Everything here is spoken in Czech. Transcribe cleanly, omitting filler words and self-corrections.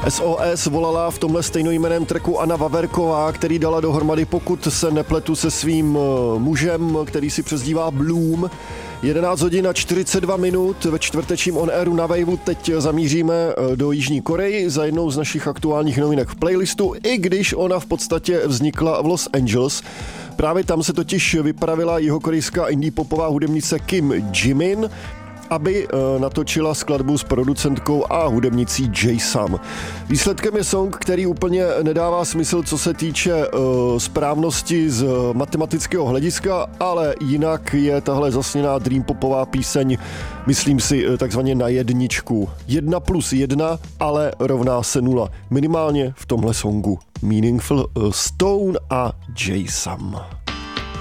SOS volala v tomhle stejnojmenném tracku Anna Vaverková, který dala dohromady, pokud se nepletu, se svým mužem, který si přezdívá Bloom. 11 hodin a 42 minut ve čtvrtečním on airu na Waveu. Teď zamíříme do Jižní Koreji za jednou z našich aktuálních novinek v playlistu, i když ona v podstatě vznikla v Los Angeles. Právě tam se totiž vypravila jihokorejská indie popová hudebnice Kim Jimin, aby natočila skladbu s producentkou a hudebnicí Jay Sam. Výsledkem je song, který úplně nedává smysl, co se týče správnosti z matematického hlediska, ale jinak je tahle zasněná dream popová píseň, myslím si, takzvaně na jedničku. 1+1, ale rovná se 0. Minimálně v tomhle songu. Meaningful, Stone a Jay Sam.